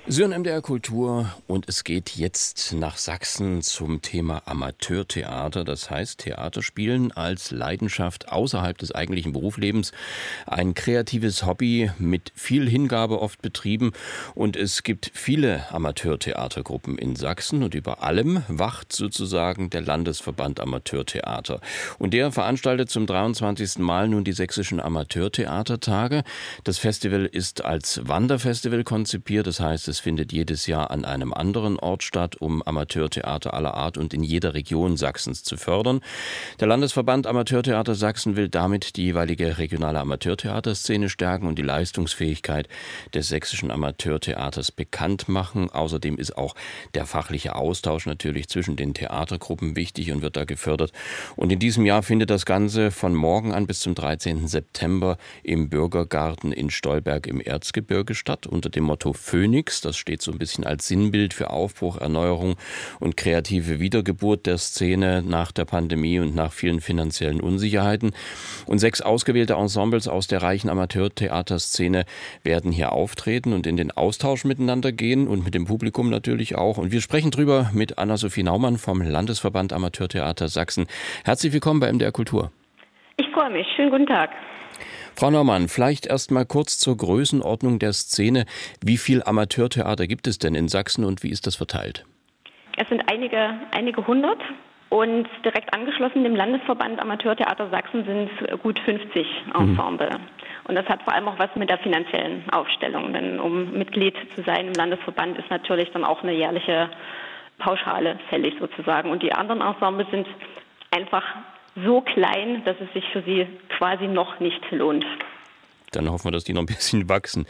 Sie hören MDR Kultur und es geht jetzt nach Sachsen zum Thema Amateurtheater. Das heißt, Theaterspielen als Leidenschaft außerhalb des eigentlichen Berufslebens. Ein kreatives Hobby mit viel Hingabe oft betrieben. Und es gibt viele Amateurtheatergruppen in Sachsen. Und über allem wacht sozusagen der Landesverband Amateurtheater. Und der veranstaltet zum 23. Mal nun die sächsischen Amateurtheatertage. Das Festival ist als Wanderfestival konzipiert. Das heißt, es findet jedes Jahr an einem anderen Ort statt, um Amateurtheater aller Art und in jeder Region Sachsens zu fördern. Der Landesverband Amateurtheater Sachsen will damit die jeweilige regionale Amateurtheaterszene stärken und die Leistungsfähigkeit des sächsischen Amateurtheaters bekannt machen. Außerdem ist auch der fachliche Austausch natürlich zwischen den Theatergruppen wichtig und wird da gefördert. Und in diesem Jahr findet das Ganze von morgen an bis zum 13. September im Bürgergarten in Stolberg im Erzgebirge statt, unter dem Motto Phönix. Das steht so ein bisschen als Sinnbild für Aufbruch, Erneuerung und kreative Wiedergeburt der Szene nach der Pandemie und nach vielen finanziellen Unsicherheiten. Und 6 ausgewählte Ensembles aus der reichen Amateurtheaterszene werden hier auftreten und in den Austausch miteinander gehen und mit dem Publikum natürlich auch. Und wir sprechen drüber mit Anna-Sophie Naumann vom Landesverband Amateurtheater Sachsen. Herzlich willkommen bei MDR Kultur. Ich freue mich. Schönen guten Tag. Frau Naumann, vielleicht erst mal kurz zur Größenordnung der Szene. Wie viel Amateurtheater gibt es denn in Sachsen und wie ist das verteilt? Es sind einige hundert und direkt angeschlossen dem Landesverband Amateurtheater Sachsen sind gut 50 Ensemble. Und das hat vor allem auch was mit der finanziellen Aufstellung. Denn um Mitglied zu sein im Landesverband ist natürlich dann auch eine jährliche Pauschale fällig sozusagen. Und die anderen Ensembles sind einfach so klein, dass es sich für sie quasi noch nicht lohnt. Dann hoffen wir, dass die noch ein bisschen wachsen.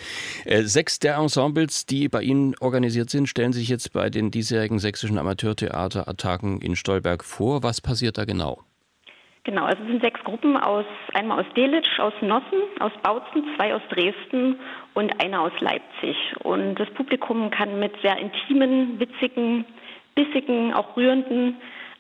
6 der Ensembles, die bei Ihnen organisiert sind, stellen sich jetzt bei den diesjährigen sächsischen Amateurtheater-Tagen in Stolberg vor. Was passiert da genau? Genau, also es sind 6 Gruppen, einmal aus Delitzsch, aus Nossen, aus Bautzen, 2 aus Dresden und eine aus Leipzig. Und das Publikum kann mit sehr intimen, witzigen, bissigen, auch rührenden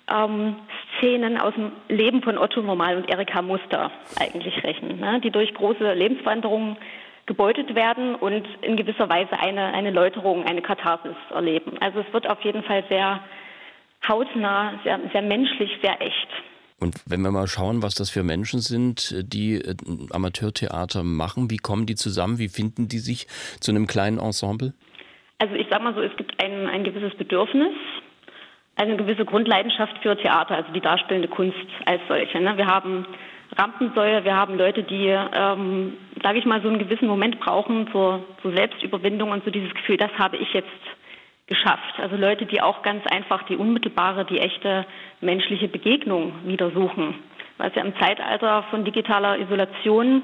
Szenen aus dem Leben von Otto Normal und Erika Muster eigentlich rechnen, ne? Die durch große Lebensveränderungen gebeutet werden und in gewisser Weise eine Läuterung, eine Katharsis erleben. Also es wird auf jeden Fall sehr hautnah, sehr, sehr menschlich, sehr echt. Und wenn wir mal schauen, was das für Menschen sind, die Amateurtheater machen, wie kommen die zusammen, wie finden die sich zu einem kleinen Ensemble? Also ich sag mal so, es gibt ein gewisses Bedürfnis, eine gewisse Grundleidenschaft für Theater, also die darstellende Kunst als solche. Ne? Wir haben Rampensäue, wir haben Leute, die, sage ich mal, so einen gewissen Moment brauchen zur Selbstüberwindung und so dieses Gefühl, das habe ich jetzt geschafft. Also Leute, die auch ganz einfach die unmittelbare, die echte menschliche Begegnung wieder suchen. Weil es ja im Zeitalter von digitaler Isolation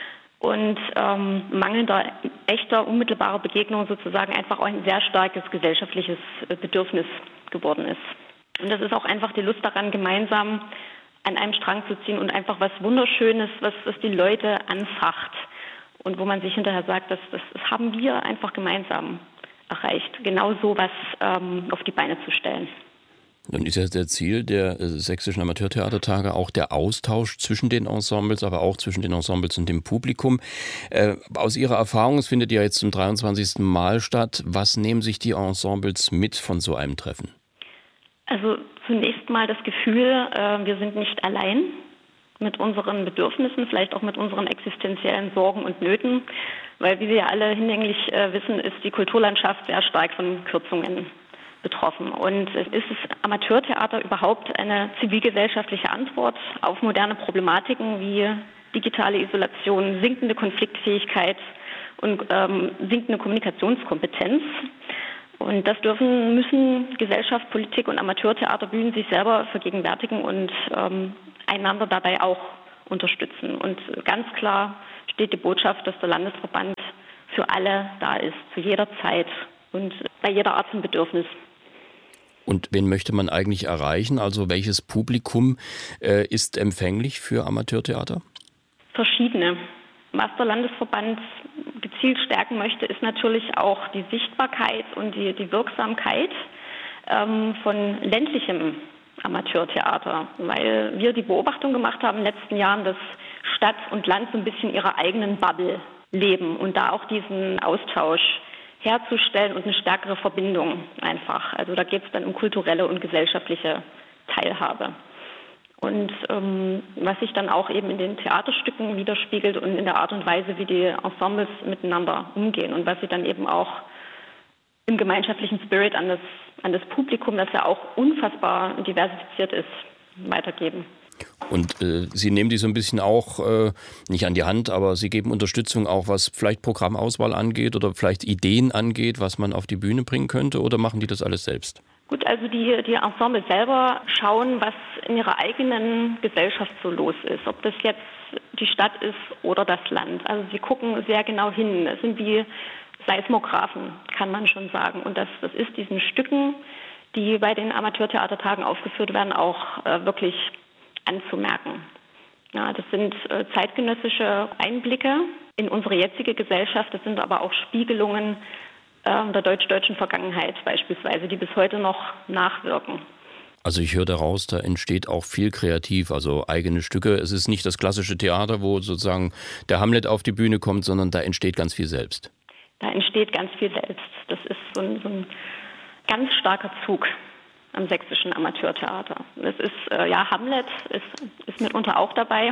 und mangelnder, echter, unmittelbarer Begegnung sozusagen einfach auch ein sehr starkes gesellschaftliches Bedürfnis geworden ist. Und das ist auch einfach die Lust daran, gemeinsam an einem Strang zu ziehen und einfach was Wunderschönes, was die Leute anfacht und wo man sich hinterher sagt, das haben wir einfach gemeinsam erreicht, genau sowas auf die Beine zu stellen. Nun ist ja der Ziel der sächsischen Amateurtheatertage auch der Austausch zwischen den Ensembles, aber auch zwischen den Ensembles und dem Publikum. Aus Ihrer Erfahrung, es findet ja jetzt zum 23. Mal statt, was nehmen sich die Ensembles mit von so einem Treffen? Also zunächst mal das Gefühl, wir sind nicht allein mit unseren Bedürfnissen, vielleicht auch mit unseren existenziellen Sorgen und Nöten, weil wie wir ja alle hinlänglich wissen, ist die Kulturlandschaft sehr stark von Kürzungen betroffen. Und ist das Amateurtheater überhaupt eine zivilgesellschaftliche Antwort auf moderne Problematiken wie digitale Isolation, sinkende Konfliktfähigkeit und sinkende Kommunikationskompetenz? Und das müssen Gesellschaft, Politik und Amateurtheaterbühnen sich selber vergegenwärtigen und einander dabei auch unterstützen. Und ganz klar steht die Botschaft, dass der Landesverband für alle da ist, zu jeder Zeit und bei jeder Art von Bedürfnis. Und wen möchte man eigentlich erreichen? Also welches Publikum ist empfänglich für Amateurtheater? Verschiedene. Was der Landesverband gezielt stärken möchte, ist natürlich auch die Sichtbarkeit und die Wirksamkeit von ländlichem Amateurtheater, weil wir die Beobachtung gemacht haben in den letzten Jahren, dass Stadt und Land so ein bisschen ihrer eigenen Bubble leben und da auch diesen Austausch herzustellen und eine stärkere Verbindung einfach. Also da geht es dann um kulturelle und gesellschaftliche Teilhabe. Und was sich dann auch eben in den Theaterstücken widerspiegelt und in der Art und Weise, wie die Ensembles miteinander umgehen und was sie dann eben auch im gemeinschaftlichen Spirit an das Publikum, das ja auch unfassbar diversifiziert ist, weitergeben. Und Sie nehmen die so ein bisschen auch, nicht an die Hand, aber Sie geben Unterstützung auch, was vielleicht Programmauswahl angeht oder vielleicht Ideen angeht, was man auf die Bühne bringen könnte, oder machen die das alles selbst? Gut, also die Ensemble selber schauen, was in ihrer eigenen Gesellschaft so los ist. Ob das jetzt die Stadt ist oder das Land. Also sie gucken sehr genau hin. Es sind wie Seismographen, kann man schon sagen. Und das ist diesen Stücken, die bei den Amateurtheatertagen aufgeführt werden, auch wirklich anzumerken. Ja, das sind zeitgenössische Einblicke in unsere jetzige Gesellschaft. Das sind aber auch Spiegelungen der deutsch-deutschen Vergangenheit beispielsweise, die bis heute noch nachwirken. Also ich höre daraus, da entsteht auch viel kreativ, also eigene Stücke. Es ist nicht das klassische Theater, wo sozusagen der Hamlet auf die Bühne kommt, sondern da entsteht ganz viel selbst. Da entsteht ganz viel selbst. Das ist so ein ganz starker Zug am Sächsischen Amateurtheater. Es ist, Hamlet ist mitunter auch dabei.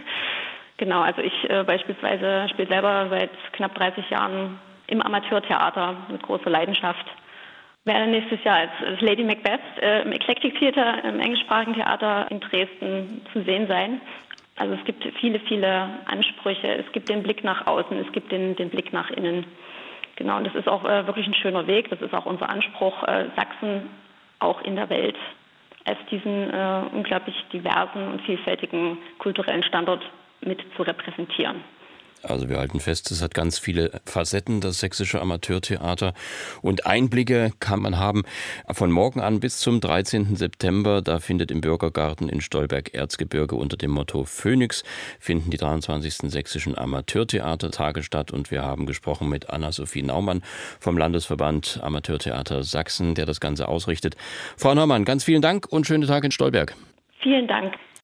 Genau, also ich beispielsweise spiele selber seit knapp 30 Jahren im Amateurtheater mit großer Leidenschaft. Werde nächstes Jahr als Lady Macbeth im Eclectic Theater, im englischsprachigen Theater in Dresden zu sehen sein. Also es gibt viele, viele Ansprüche. Es gibt den Blick nach außen, es gibt den Blick nach innen. Genau, und das ist auch wirklich ein schöner Weg. Das ist auch unser Anspruch, Sachsen auch in der Welt als diesen unglaublich diversen und vielfältigen kulturellen Standort mit zu repräsentieren. Also wir halten fest, es hat ganz viele Facetten, das Sächsische Amateurtheater. Und Einblicke kann man haben von morgen an bis zum 13. September. Da findet im Bürgergarten in Stolberg-Erzgebirge unter dem Motto Phönix finden die 23. Sächsischen Amateurtheatertage statt. Und wir haben gesprochen mit Anna-Sophie Naumann vom Landesverband Amateurtheater Sachsen, der das Ganze ausrichtet. Frau Naumann, ganz vielen Dank und schönen Tag in Stolberg. Vielen Dank.